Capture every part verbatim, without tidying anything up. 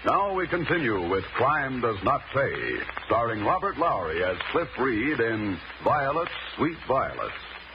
Now we continue with Crime Does Not Pay, starring Robert Lowry as Cliff Reed in Violet's Sweet Violets.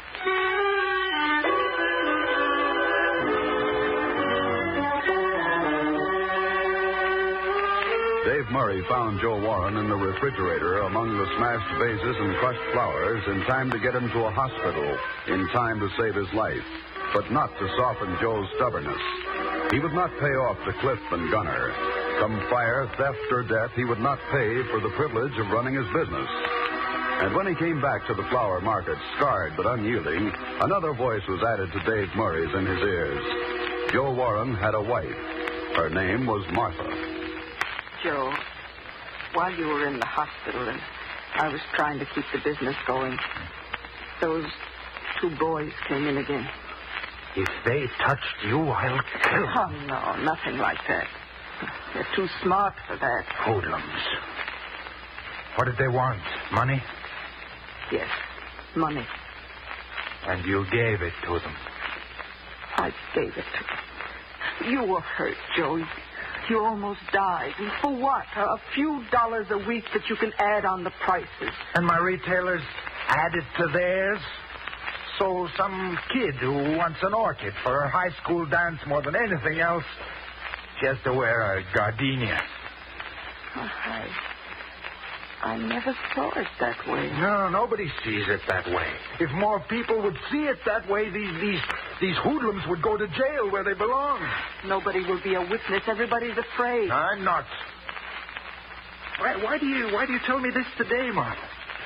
Dave Murray found Joe Warren in the refrigerator among the smashed vases and crushed flowers in time to get him to a hospital, in time to save his life, but not to soften Joe's stubbornness. He would not pay off to Cliff and Gunner. Come fire, theft, or death, he would not pay for the privilege of running his business. And when he came back to the flower market, scarred but unyielding, another voice was added to Dave Murray's in his ears. Joe Warren had a wife. Her name was Martha. Joe, while you were in the hospital and I was trying to keep the business going, those two boys came in again. If they touched you, I'll kill them. Oh, no, nothing like that. They're too smart for that. Hoodlums. What did they want? Money? Yes, money. And you gave it to them? I gave it to them. You were hurt, Joe. You almost died. And for what? A few dollars a week that you can add on the prices. And my retailers added to theirs? So some kid who wants an orchid for her high school dance more than anything else, she has to wear a gardenia. Oh, I, I never saw it that way. No, nobody sees it that way. If more people would see it that way, these these these hoodlums would go to jail where they belong. Nobody will be a witness. Everybody's afraid. I'm not. Why, why do you why do you tell me this today, Martha?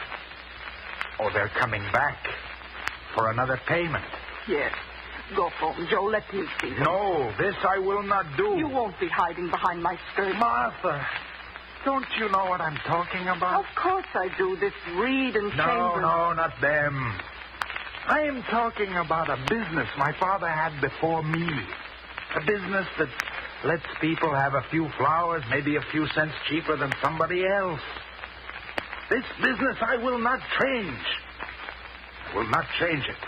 Oh, they're coming back for another payment. Yes. Go for them, Joe. Let me see them. No, this I will not do. You won't be hiding behind my skirt. Martha, don't you know what I'm talking about? Of course I do. This Reed and No, Chambers. no, not them. I am talking about a business my father had before me. A business that lets people have a few flowers, maybe a few cents cheaper than somebody else. This business I will not change. I will not change it.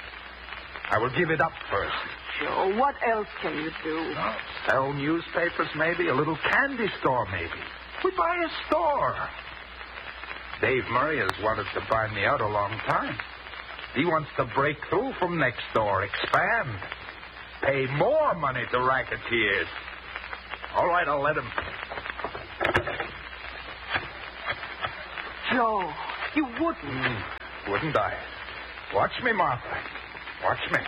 I will give it up first. Joe, what else can you do? No, sell newspapers, maybe. A little candy store, maybe. We buy a store. Dave Murray has wanted to buy me out a long time. He wants to break through from next door, expand, pay more money to racketeers. All right, I'll let him. Joe, you wouldn't. Mm, wouldn't I? Watch me, Martha. Watch me.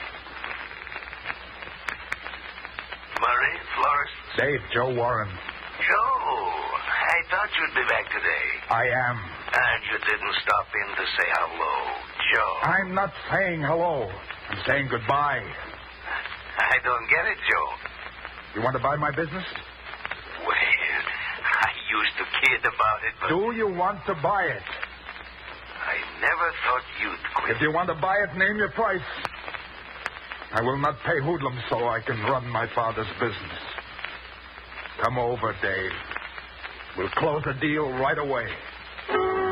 Murray, Florist? Dave, Joe Warren. Joe, I thought you'd be back today. I am. And you didn't stop in to say hello, Joe. I'm not saying hello. I'm saying goodbye. I don't get it, Joe. You want to buy my business? Well, I used to kid about it, but... Do you want to buy it? I never thought you'd quit. If you want to buy it, name your price. I will not pay hoodlums so I can run my father's business. Come over, Dave. We'll close the deal right away.